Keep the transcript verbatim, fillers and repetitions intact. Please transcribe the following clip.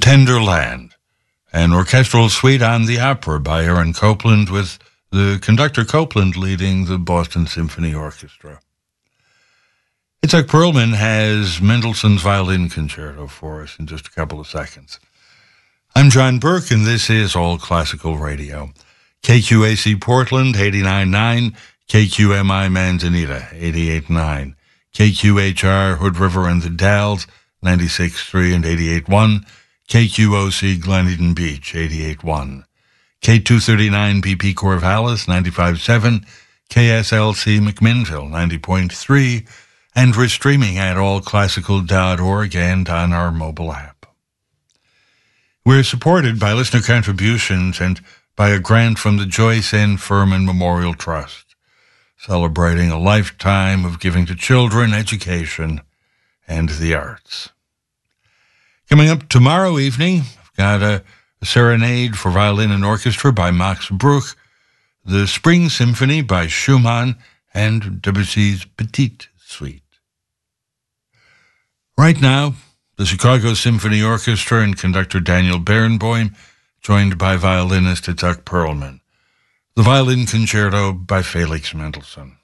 Tender Land, an orchestral suite on the opera by Aaron Copland, with the conductor Copland leading the Boston Symphony Orchestra. Itzhak Perlman has Mendelssohn's Violin Concerto for us in just a couple of seconds. I'm John Burke, and this is All Classical Radio. K Q A C Portland, eighty-nine point nine, K Q M I Manzanita, eighty-eight point nine, K Q H R Hood River and the Dalles, ninety-six point three and eighty-eight point one, K Q O C Glen Eden Beach, eighty-eight point one, K two thirty-nine B P Corvallis, ninety-five point seven, K S L C McMinnville, ninety point three, and we're streaming at all classical dot org and on our mobile app. We're supported by listener contributions and by a grant from the Joyce N. Furman Memorial Trust, celebrating a lifetime of giving to children, education, and the arts. Coming up tomorrow evening, I've got a, a serenade for violin and orchestra by Max Bruch, the Spring Symphony by Schumann, and Debussy's Petite Suite. Right now, the Chicago Symphony Orchestra and conductor Daniel Barenboim, joined by violinist Itzhak Perlman. The Violin Concerto by Felix Mendelssohn.